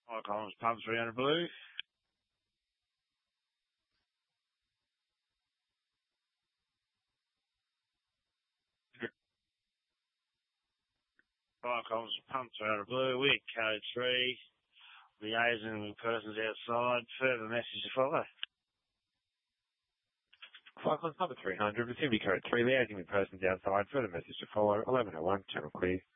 Icons, pub 300 blue. Icons, pump 300 blue, we're code 3. Liaising with persons outside, further message to follow. Cyclones number 300, vicinity code 3, liaising with persons outside, further message to follow, 1101, channel clear.